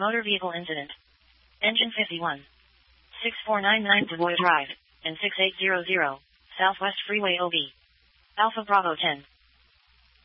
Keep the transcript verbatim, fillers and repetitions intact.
Motor vehicle incident. Engine fifty-one. six four nine nine Savoy Drive, and six eight zero zero, Southwest Freeway O B. Alpha Bravo ten.